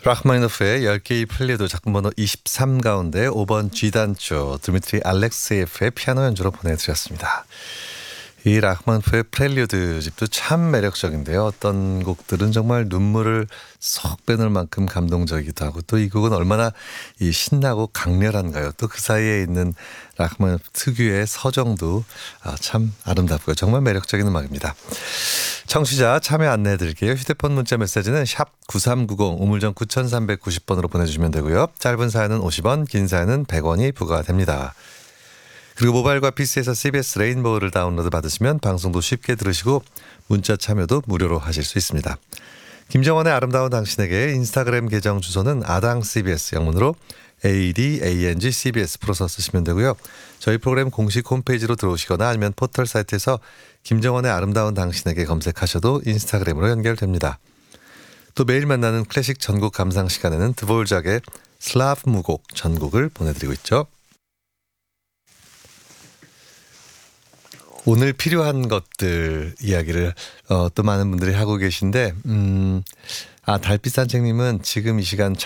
라흐마니노프의 10개의 플리드 작품번호 23 가운데 5번 G단조 드미트리 알렉세예프의 피아노 연주로 보내드렸습니다. 이 라흐마니노프의 프렐류드 집도 참 매력적인데요. 어떤 곡들은 정말 눈물을 쏙 빼놓을 만큼 감동적이기도 하고, 또 이 곡은 얼마나 이 신나고 강렬한가요. 또 그 사이에 있는 라흐마니노프 특유의 서정도 참 아름답고요. 정말 매력적인 음악입니다. 청취자 참여 안내해 드릴게요. 휴대폰 문자 메시지는 샵 9390 우물정 9390번으로 보내주시면 되고요. 짧은 사연은 50원, 긴 사연은 100원이 부과됩니다. 그리고 모바일과 PC에서 CBS 레인보우를 다운로드 받으시면 방송도 쉽게 들으시고 문자 참여도 무료로 하실 수 있습니다. 김정원의 아름다운 당신에게 인스타그램 계정 주소는 아당 CBS 영문으로 ADANG CBS 풀어서 쓰시면 되고요. 저희 프로그램 공식 홈페이지로 들어오시거나 아니면 포털 사이트에서 김정원의 아름다운 당신에게 검색하셔도 인스타그램으로 연결됩니다. 또 매일 만나는 클래식 전곡 감상 시간에는 드볼작의 슬라브 무곡 전곡을 보내드리고 있죠. 오늘 필요한 것들 이야기를 또 많은 분들이 하고 계신데 달빛 산책님은 지금 이 시간